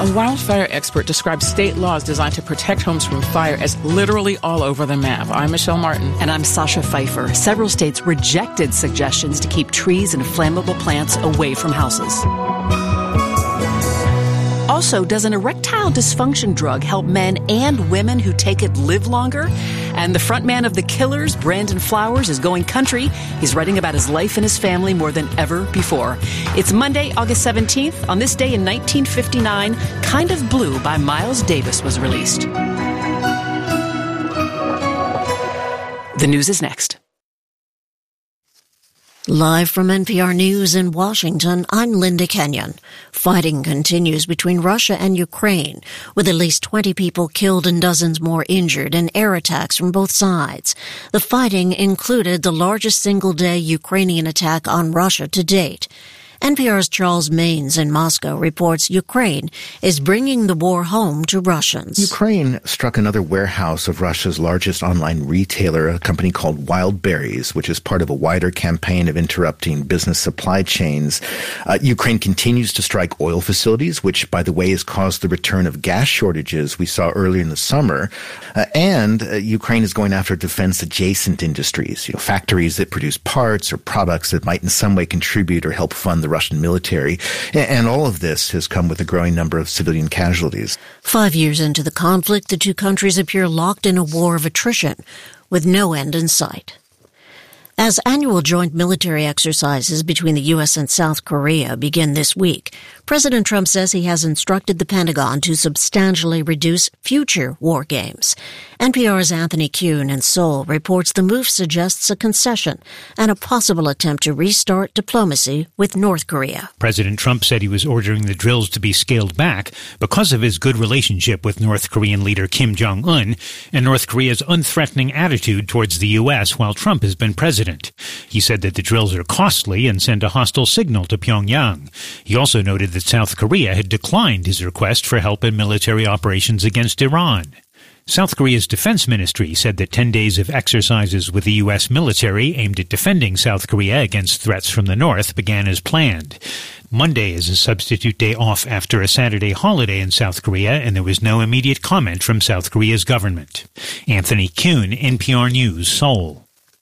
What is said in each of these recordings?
A wildfire expert describes state laws designed to protect homes from fire as literally all over the map. I'm Michelle Martin. And I'm Sasha Pfeiffer. Several states rejected suggestions to keep trees and flammable plants away from houses. Also, does an erectile dysfunction drug help men and women who take it live longer? And the frontman of The Killers, Brandon Flowers, is going country. He's writing about his life and his family more than ever before. It's Monday, August 17th. On this day in 1959, Kind of Blue by Miles Davis was released. The news is next. Live from NPR News in Washington, I'm Linda Kenyon. Fighting continues between Russia and Ukraine, with at least 20 people killed and dozens more injured in air attacks from both sides. The fighting included the largest single-day Ukrainian attack on Russia to date. NPR's Charles Maynes in Moscow reports Ukraine is bringing the war home to Russians. Ukraine struck another warehouse of Russia's largest online retailer, a company called Wild Berries, which is part of a wider campaign of interrupting business supply chains. Ukraine continues to strike oil facilities, which, by the way, has caused the return of gas shortages we saw earlier in the summer. And Ukraine is going after defense-adjacent industries, factories that produce parts or products that might in some way contribute or help fund the Russian military, and all of this has come with a growing number of civilian casualties. 5 years into the conflict, the two countries appear locked in a war of attrition, with no end in sight. As annual joint military exercises between the U.S. and South Korea begin this week, President Trump says he has instructed the Pentagon to substantially reduce future war games. NPR's Anthony Kuhn in Seoul reports the move suggests a concession and a possible attempt to restart diplomacy with North Korea. President Trump said he was ordering the drills to be scaled back because of his good relationship with North Korean leader Kim Jong-un and North Korea's unthreatening attitude towards the U.S. while Trump has been president. He said that the drills are costly and send a hostile signal to Pyongyang. He also noted that South Korea had declined his request for help in military operations against Iran. South Korea's defense ministry said that 10 days of exercises with the U.S. military aimed at defending South Korea against threats from the north began as planned. Monday is a substitute day off after a Saturday holiday in South Korea, and there was no immediate comment from South Korea's government. Anthony Kuhn, NPR News, Seoul.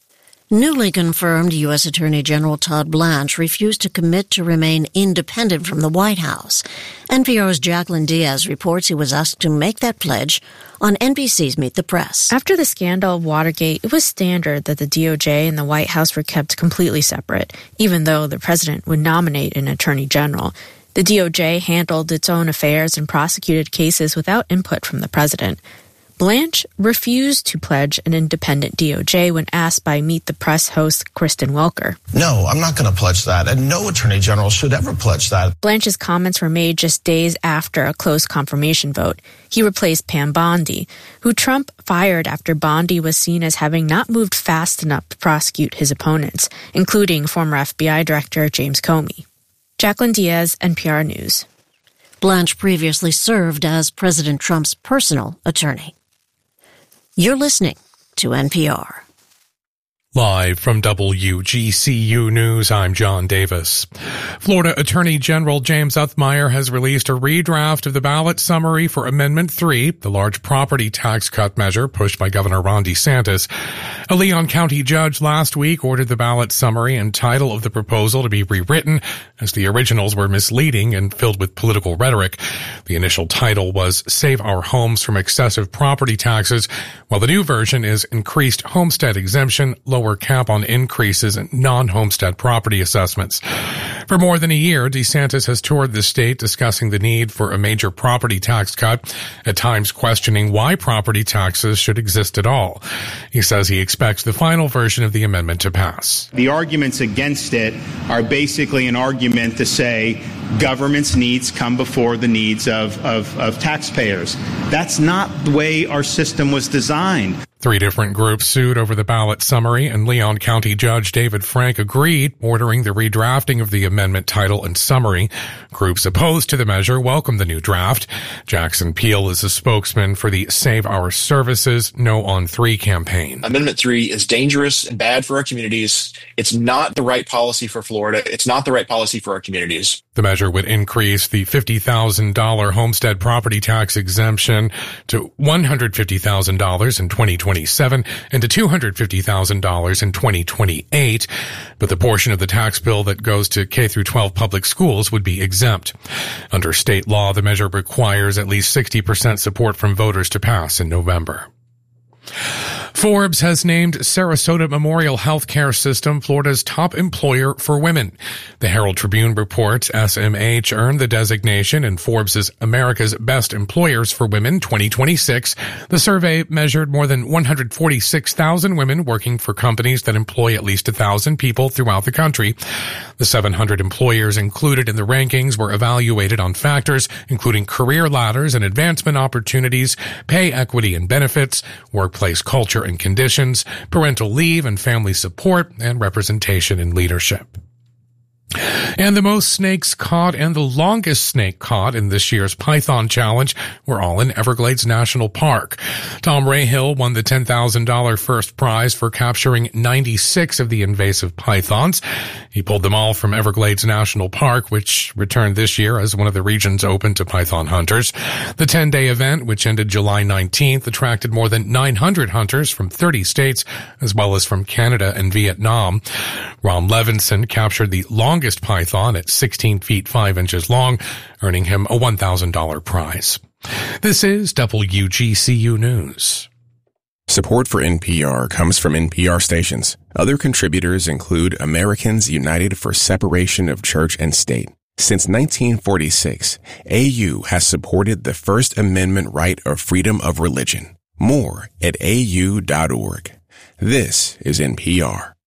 Newly confirmed U.S. Attorney General Todd Blanche refused to commit to remain independent from the White House. NPR's Jacqueline Diaz reports he was asked to make that pledge on NBC's Meet the Press. After the scandal of Watergate, it was standard that the DOJ and the White House were kept completely separate, even though the president would nominate an attorney general. The DOJ handled its own affairs and prosecuted cases without input from the president. Blanche refused to pledge an independent DOJ when asked by Meet the Press host Kristen Welker. No, I'm not going to pledge that, and no attorney general should ever pledge that. Blanche's comments were made just days after a close confirmation vote. He replaced Pam Bondi, who Trump fired after Bondi was seen as having not moved fast enough to prosecute his opponents, including former FBI Director James Comey. Jacqueline Diaz, NPR News. Blanche previously served as President Trump's personal attorney. You're listening to NPR. Live from WGCU News, I'm John Davis. Florida Attorney General James Uthmeier has released a redraft of the ballot summary for Amendment 3, the large property tax cut measure pushed by Governor Ron DeSantis. A Leon County judge last week ordered the ballot summary and title of the proposal to be rewritten, as the originals were misleading and filled with political rhetoric. The initial title was Save Our Homes from Excessive Property Taxes, while the new version is Increased Homestead Exemption, Lower cap on increases in non-homestead property assessments. For more than a year, DeSantis has toured the state discussing the need for a major property tax cut, at times questioning why property taxes should exist at all. He says he expects the final version of the amendment to pass. The arguments against it are basically an argument to say government's needs come before the needs of taxpayers. That's not the way our system was designed. 3 different groups sued over the ballot summary, and Leon County Judge David Frank agreed, ordering the redrafting of the amendment title and summary. Groups opposed to the measure welcome the new draft. Jackson Peel is a spokesman for the Save Our Services No on 3 campaign. Amendment 3 is dangerous and bad for our communities. It's not the right policy for Florida. It's not the right policy for our communities. The measure would increase the $50,000 homestead property tax exemption to $150,000 in 2027 and to $250,000 in 2028, but the portion of the tax bill that goes to K-12 public schools would be exempt. Under state law, the measure requires at least 60% support from voters to pass in November. Forbes has named Sarasota Memorial Healthcare System Florida's top employer for women. The Herald Tribune reports SMH earned the designation in Forbes' America's Best Employers for Women 2026. The survey measured more than 146,000 women working for companies that employ at least 1,000 people throughout the country. The 700 employers included in the rankings were evaluated on factors including career ladders and advancement opportunities, pay equity and benefits, workplace culture and conditions, parental leave and family support, and representation in leadership. And the most snakes caught and the longest snake caught in this year's Python Challenge were all in Everglades National Park. Tom Rahill won the $10,000 first prize for capturing 96 of the invasive pythons. He pulled them all from Everglades National Park, which returned this year as one of the regions open to python hunters. The 10-day event, which ended July 19th, attracted more than 900 hunters from 30 states, as well as from Canada and Vietnam. Ron Levinson captured the longest python at 16 feet 5 inches long, earning him a $1,000 prize. This is WGCU News. Support for NPR comes from NPR stations. Other contributors include Americans United for Separation of Church and State. Since 1946, AU has supported the First Amendment right of freedom of religion. More at au.org. This is NPR.